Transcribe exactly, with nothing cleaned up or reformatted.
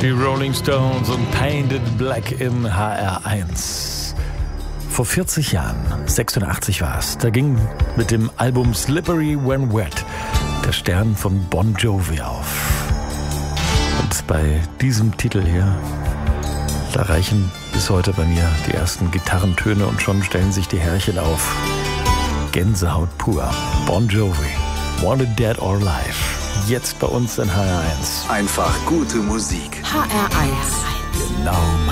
Die Rolling Stones und Painted Black in H R eins. Vor vierzig Jahren, sechsundachtzig war es, da ging mit dem Album Slippery When Wet der Stern von Bon Jovi auf. Und bei diesem Titel hier, da reichen bis heute bei mir die ersten Gitarrentöne und schon stellen sich die Härchen auf. Gänsehaut pur. Bon Jovi, Wanted Dead or Alive. Jetzt bei uns in H R eins. Einfach gute Musik. H R eins. Genau